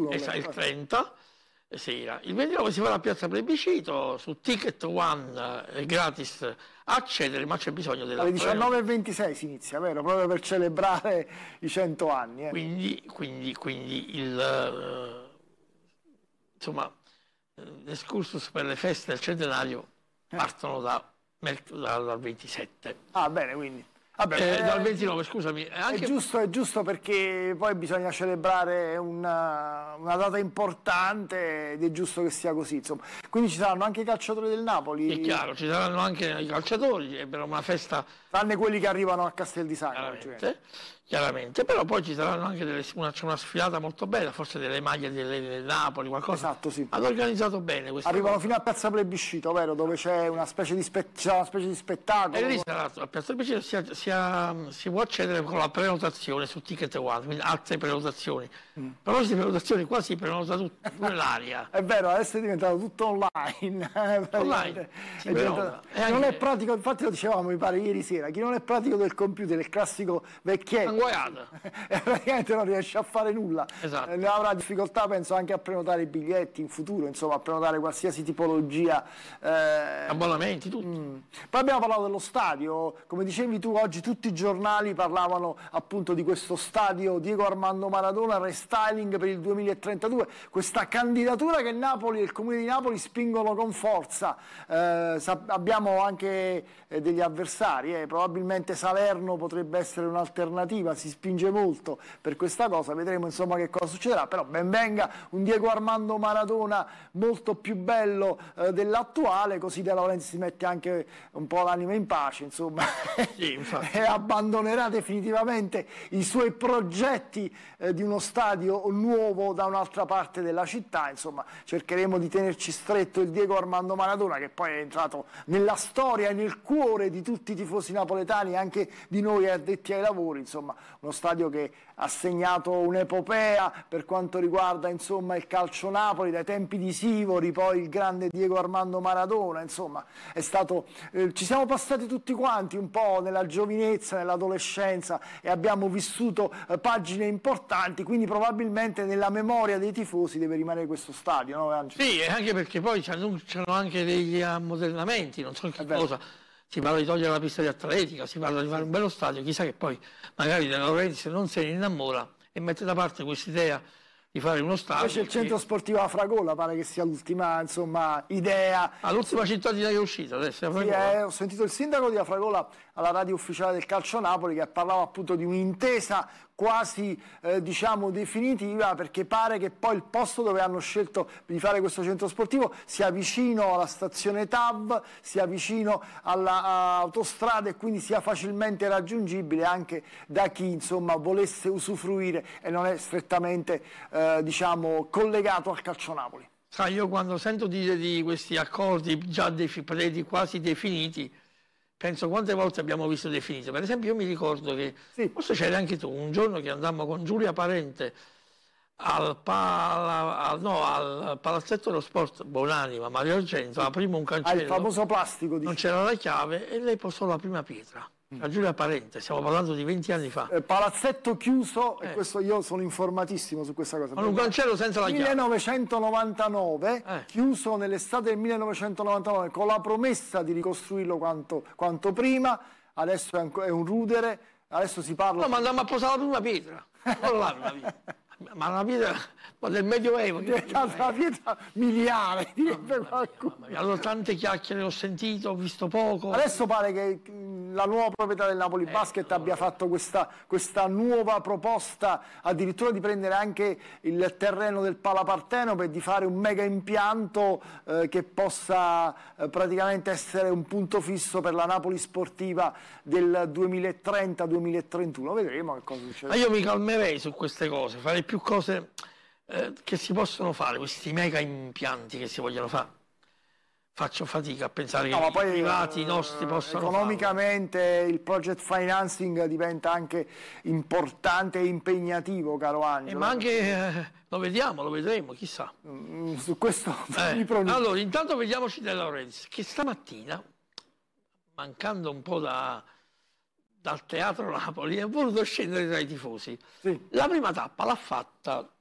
31. Il 30 sera. Il 29 si farà a Piazza Plebiscito, su Ticket One è gratis accedere, ma c'è bisogno della Alle 19:26 si inizia, vero? Proprio per celebrare i 100 anni. Quindi insomma, l'escursus per le feste del centenario partono dal 27. Ah, bene, quindi. Vabbè, dal 29, scusami. È giusto perché poi bisogna celebrare una data importante ed è giusto che sia così, insomma. Quindi ci saranno anche i calciatori del Napoli. È chiaro, ci saranno anche i calciatori, ebbe una festa. Tranne quelli che arrivano a Castel di Sangro. Chiaramente, però poi ci saranno anche c'è una sfilata molto bella, forse delle maglie del Napoli, qualcosa. Esatto, sì. Hanno organizzato bene questo. Arrivano fino a Piazza Plebiscito, vero? Dove c'è una specie di spettacolo. E lì sarà, a Piazza Plebiscito si può accedere con la prenotazione su Ticket One, quindi altre prenotazioni. Però queste prenotazioni qua si prenota pure l'aria. È vero, adesso è diventato tutto online. Online. Non è pratico, infatti lo dicevamo, mi pare, ieri sera, chi non è pratico del computer, il classico vecchietto, praticamente non riesce a fare nulla. Esatto. Ne avrà difficoltà, penso, anche a prenotare i biglietti in futuro, insomma, a prenotare qualsiasi tipologia. Abbonamenti, tutto. Poi abbiamo parlato dello stadio, come dicevi tu, oggi tutti i giornali parlavano appunto di questo stadio Diego Armando Maradona, restyling per il 2032, questa candidatura che Napoli e il Comune di Napoli spingono con forza. Abbiamo anche degli avversari, probabilmente Salerno potrebbe essere un'alternativa, si spinge molto per questa cosa, vedremo insomma che cosa succederà, però ben venga un Diego Armando Maradona molto più bello dell'attuale, così De Laurentiis si mette anche un po' l'anima in pace, insomma, sì, e abbandonerà definitivamente i suoi progetti di uno stadio nuovo da un'altra parte della città. Insomma, cercheremo di tenerci stretto il Diego Armando Maradona, che poi è entrato nella storia e nel cuore di tutti i tifosi napoletani, anche di noi addetti ai lavori. Insomma, uno stadio che ha segnato un'epopea per quanto riguarda insomma il calcio Napoli, dai tempi di Sivori, poi il grande Diego Armando Maradona. Insomma, è stato, ci siamo passati tutti quanti un po' nella giovinezza, nell'adolescenza, e abbiamo vissuto pagine importanti, quindi probabilmente nella memoria dei tifosi deve rimanere questo stadio, no, Angelo? Sì, anche perché poi ci annunciano anche degli ammodernamenti, non so che cosa. Si parla di togliere la pista di atletica, si parla di fare un bello stadio, chissà che poi magari De Laurentiis non se ne innamora e mette da parte questa idea di fare uno stadio. Invece il centro sportivo a Fragola pare che sia l'ultima, insomma, idea. L'ultima cittadina che è uscita adesso. Sì, ho sentito il sindaco di Afragola alla radio ufficiale del Calcio Napoli che parlava appunto di un'intesa quasi diciamo definitiva, perché pare che poi il posto dove hanno scelto di fare questo centro sportivo sia vicino alla stazione TAV, sia vicino all'autostrada e quindi sia facilmente raggiungibile anche da chi insomma volesse usufruire e non è strettamente diciamo collegato al Calcio Napoli. Sai, io quando sento dire di questi accordi già quasi definiti, penso quante volte abbiamo visto definito. Per esempio io mi ricordo che, forse c'eri anche tu, un giorno che andammo con Giulia Parente al palazzetto dello sport Buonanima, Mario Argento, aprimo un cancello, il famoso plastico, non c'era la chiave e lei posò la prima pietra. La Giulia Parente, stiamo parlando di 20 anni fa. Palazzetto chiuso, e questo io sono informatissimo su questa cosa. Con un cancello senza la chiave. 1999, chiuso nell'estate del 1999, con la promessa di ricostruirlo quanto prima, adesso è un rudere, adesso si parla... No, ma andammo a posare la prima pietra. Ma la pietra del Medioevo. La pietra miliare, direbbe qualcuno. Allora tante chiacchiere ho sentito, ho visto poco. Adesso pare che la nuova proprietà del Napoli Basket abbia fatto questa nuova proposta, addirittura di prendere anche il terreno del Palapartenope e di fare un mega impianto che possa praticamente essere un punto fisso per la Napoli sportiva del 2030-2031. Vedremo che cosa succede. Ma io mi calmerei su queste cose, farei più cose che si possono fare, questi mega impianti che si vogliono fare. Faccio fatica a pensare che i privati nostri possano economicamente farlo. Il project financing diventa anche importante e impegnativo, caro Angelo. Ma anche lo vedremo, chissà. Su questo allora, intanto vediamoci De Laurentiis, che stamattina, mancando un po' dal Teatro Napoli, ha voluto scendere tra i tifosi. Sì. La prima tappa l'ha fatta